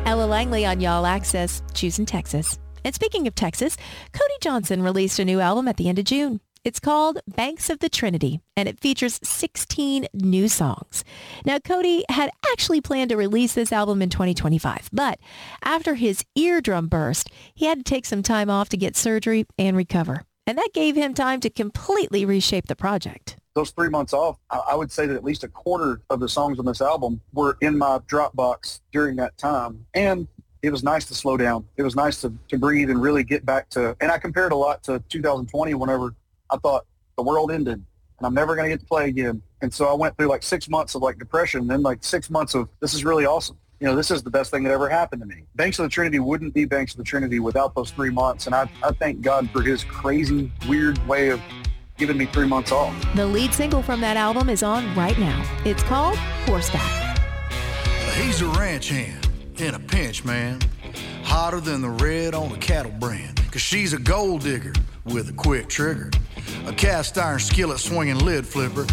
Ella Langley on Y'all Access, choosing Texas. And speaking of Texas, Cody Johnson released a new album at the end of June. It's called Banks of the Trinity, and it features 16 new songs. Now, Cody had actually planned to release this album in 2025, but after his eardrum burst, he had to take some time off to get surgery and recover. And that gave him time to completely reshape the project. Those 3 months off, I would say that at least a quarter of the songs on this album were in my Dropbox during that time. And it was nice to slow down. It was nice to breathe and really get back to, and I compared a lot to 2020 whenever I thought the world ended and I'm never going to get to play again. And so I went through like 6 months of like depression, then like 6 months of this is really awesome. You know, this is the best thing that ever happened to me. Banks of the Trinity wouldn't be Banks of the Trinity without those 3 months. And I thank God for his crazy, weird way of giving me 3 months off. The lead single from that album is on right now. It's called Horseback. He's a ranch hand in a pinch, man. Hotter than the red on a cattle brand. 'Cause she's a gold digger with a quick trigger. A cast iron skillet swinging lid flipper.